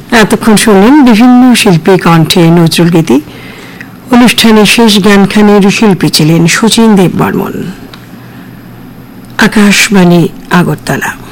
এতক্ষণ শুনলেন বিভিন্ন শিল্পী কণ্ঠে নজরুল গীতি। অনুষ্ঠানের শেষ গানখানের শিল্পী ছিলেন শচীন দেব বর্মন। আকাশবাণী, আগরতলা।